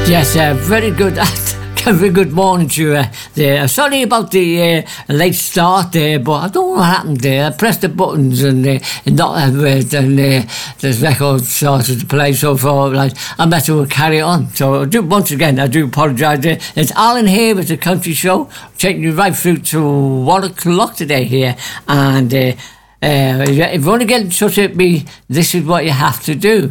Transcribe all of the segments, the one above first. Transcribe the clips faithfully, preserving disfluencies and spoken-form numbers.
Yes, uh, very good. Very good morning to you uh, there. Sorry about the uh, late start there, but I don't know what happened there. I pressed the buttons and uh, not have it, and uh, the record started to play. So far, like I better will carry on. So I do once again. I do apologise. There. It's Alan here with the Country Show, taking you right through to one o'clock today here. And uh, uh, if you want to get in touch with me, this is what you have to do.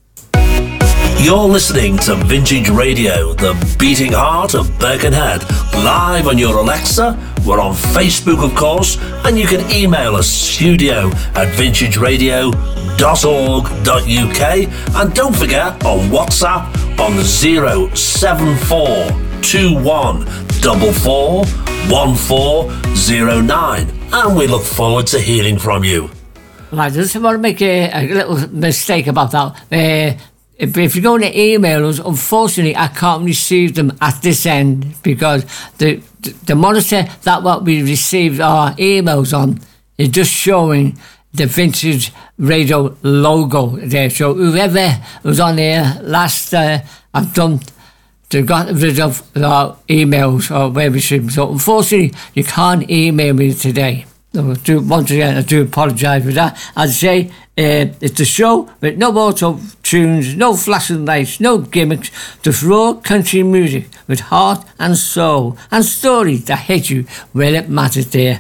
You're listening to Vintage Radio, the beating heart of Birkenhead, live on your Alexa. We're on Facebook, of course, and you can email us studio at vintage radio dot org dot U K. And don't forget, on WhatsApp on zero seven four two one four four one four zero nine. And we look forward to hearing from you. Right, I just want to make a, a little mistake about that. Uh, If, if you're going to email us, unfortunately, I can't receive them at this end because the the monitor that what we received our emails on is just showing the Vintage Radio logo there. So whoever was on here last, uh, I've done, they got rid of our emails or where we should. So unfortunately, you can't email me today. So I do, once again, I do apologise for that. As I say, uh, it's a show with no auto tunes, no flashing lights, no gimmicks, just raw country music with heart and soul and stories that hit you where it matters there.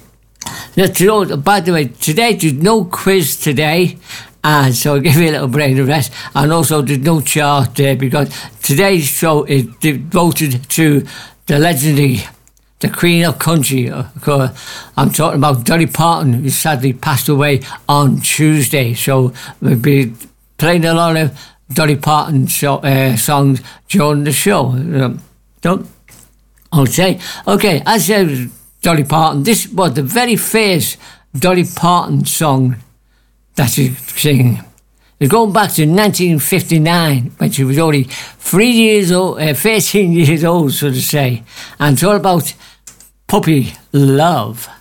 Now, by the way, today there's no quiz today, and so I'll give you a little brain of rest. And also there's no chart there because today's show is devoted to the legendary, the Queen of Country. I'm talking about Dolly Parton, who sadly passed away on Tuesday. So we'll be playing a lot of Dolly Parton show, uh, songs during the show. Um, don't okay, okay. As I said, Dolly Parton. This was the very first Dolly Parton song that she's singing. It's going back to nineteen fifty-nine, when she was only three years old, uh, thirteen years old, so to say. And it's all about puppy love.